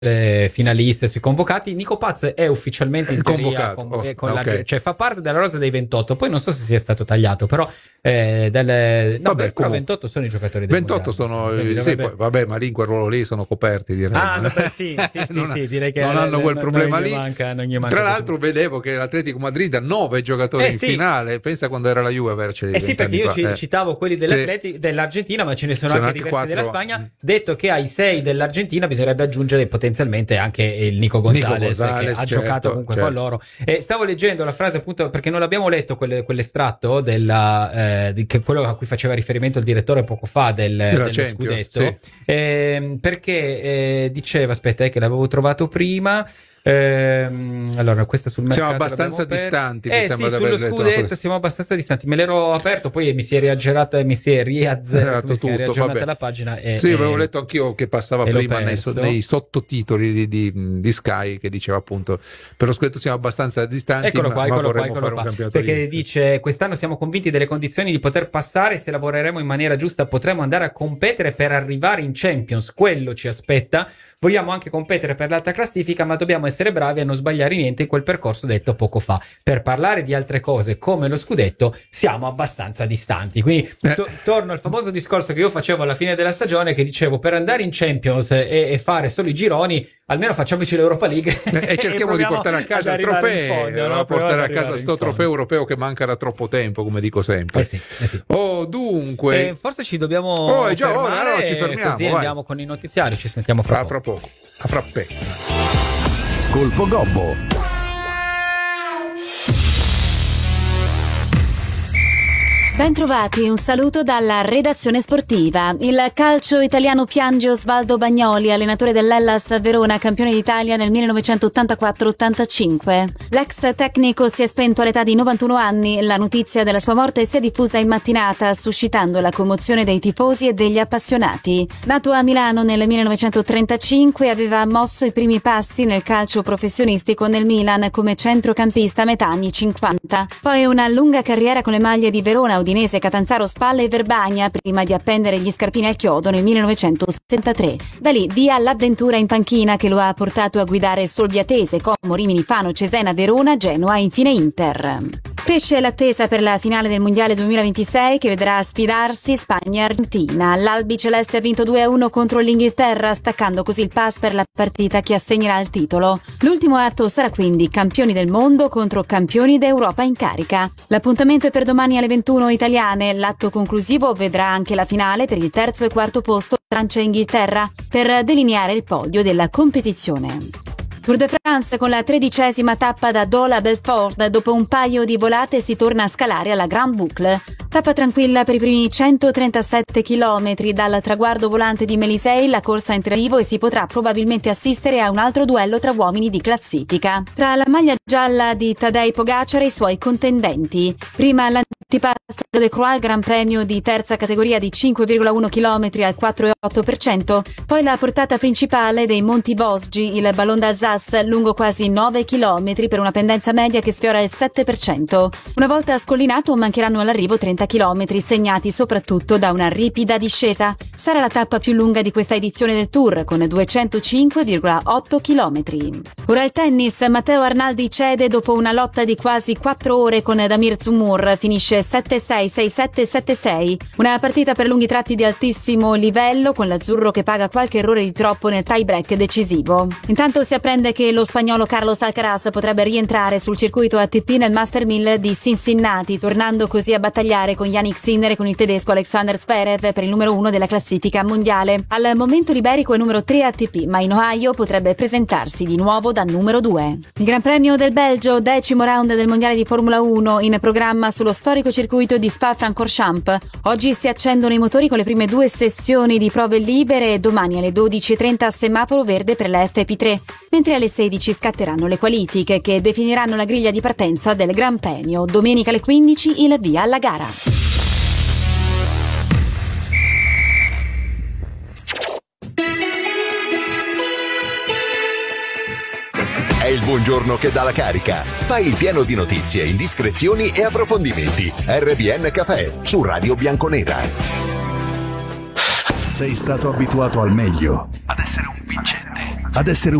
finaliste sui convocati. Nico Paz è ufficialmente in teoria convocato, cioè fa parte della rosa dei 28, poi non so se sia stato tagliato, però però 28 sono i giocatori del 28 sono poi, ma lì in quel ruolo lì sono coperti, direi. Sì, direi che non hanno quel problema lì. Non gli manca tra l'altro vedevo che l'Atletico Madrid ha 9 giocatori in finale, pensa quando era la Juve averceli. Sì, perché io citavo quelli dell'Argentina, ma ce ne sono anche diversi 4 della Spagna. Detto che ai 6 dell'Argentina bisognerebbe aggiungere potenzialmente anche il Nico Gonzalez, che ha giocato comunque con loro. Stavo leggendo la frase, appunto, perché non l'abbiamo letto quell'estratto che quello a cui faceva riferimento il direttore poco fa dello scudetto, perché diceva, aspetta, che l'avevo trovato prima. Allora, questa sul mercato siamo abbastanza distanti, mi sembra di sullo scudetto siamo abbastanza distanti. Me l'ero aperto, poi mi si è riaggiornata la pagina. Avevo letto anch'io che passava prima nei sottotitoli di Sky, che diceva appunto per lo scudetto siamo abbastanza distanti. Eccolo qua, un campionato, perché dice: quest'anno siamo convinti delle condizioni di poter passare, se lavoreremo in maniera giusta potremo andare a competere per arrivare in Champions, quello ci aspetta. Vogliamo anche competere per l'alta classifica, ma dobbiamo essere bravi a non sbagliare niente in quel percorso detto poco fa. Per parlare di altre cose come lo scudetto siamo abbastanza distanti. Quindi torno al famoso discorso che io facevo alla fine della stagione, che dicevo: per andare in Champions e fare solo i gironi, almeno facciamoci l'Europa League e cerchiamo di portare a casa il trofeo, portare a casa sto trofeo europeo che manca da troppo tempo, come dico sempre. Sì. Dunque forse ci dobbiamo è già ora, allora ci fermiamo, così andiamo con i notiziari, ci sentiamo fra poco. A frappè. Colpo Gobbo. Bentrovati, un saluto dalla redazione sportiva. Il calcio italiano piange Osvaldo Bagnoli, allenatore dell'Hellas Verona, campione d'Italia nel 1984-85. L'ex tecnico si è spento all'età di 91 anni. La notizia della sua morte si è diffusa in mattinata, suscitando la commozione dei tifosi e degli appassionati. Nato a Milano nel 1935, aveva mosso i primi passi nel calcio professionistico nel Milan come centrocampista a metà anni 50. Poi una lunga carriera con le maglie di Verona, Udinese, Catanzaro, Spalla e Verbania, prima di appendere gli scarpini al chiodo nel 1973. Da lì via l'avventura in panchina, che lo ha portato a guidare Solviatese, Como, Rimini, Fano, Cesena, Verona, Genoa e infine Inter. Cresce l'attesa per la finale del Mondiale 2026, che vedrà sfidarsi Spagna e Argentina. L'Albi Celeste ha vinto 2-1 contro l'Inghilterra, staccando così il pass per la partita che assegnerà il titolo. L'ultimo atto sarà quindi campioni del mondo contro campioni d'Europa in carica. L'appuntamento è per domani alle 21 italiane. L'atto conclusivo vedrà anche la finale per il terzo e quarto posto Francia e Inghilterra, per delineare il podio della competizione. Tour de France con la 13ª tappa da Dole a Belfort. Dopo un paio di volate si torna a scalare alla Grande Boucle. Tappa tranquilla per i primi 137 km. Dal traguardo volante di Mélisey la corsa entra in vivo e si potrà probabilmente assistere a un altro duello tra uomini di classifica, tra la maglia gialla di Tadej Pogacar e i suoi contendenti. Prima l'antipasto de Croix, Gran Premio di terza categoria di 5,1 km al 4,8%, poi la portata principale dei Monti Vosgi, il Ballon d'Alsace, lungo quasi 9 km per una pendenza media che sfiora il 7%. Una volta scollinato mancheranno all'arrivo 30 km, segnati soprattutto da una ripida discesa. Sarà la tappa più lunga di questa edizione del Tour, con 205,8 km. Ora il tennis. Matteo Arnaldi cede dopo una lotta di quasi 4 ore con Damir Dzumhur. Finisce 7-6, 6-7, 7-6. Una partita per lunghi tratti di altissimo livello, con l'azzurro che paga qualche errore di troppo nel tie break decisivo. Intanto si apprende che lo spagnolo Carlos Alcaraz potrebbe rientrare sul circuito ATP nel Master 1000 di Cincinnati, tornando così a battagliare con Yannick Sinner e con il tedesco Alexander Zverev per il numero 1 della classifica mondiale. Al momento l'iberico è numero 3 ATP, ma in Ohio potrebbe presentarsi di nuovo da numero 2. Il Gran Premio del Belgio, 10° round del mondiale di Formula 1, in programma sullo storico circuito di Spa-Francorchamps. Oggi si accendono i motori con le prime 2 sessioni di prove libere e domani alle 12:30 semaforo verde per la FP3, mentre alle 16 scatteranno le qualifiche che definiranno la griglia di partenza del Gran Premio. Domenica alle 15 il via alla gara. È il buongiorno che dà la carica. Fai il pieno di notizie, indiscrezioni e approfondimenti. RBN Café su Radio Bianconera. Sei stato abituato al meglio, ad essere un vincente, ad essere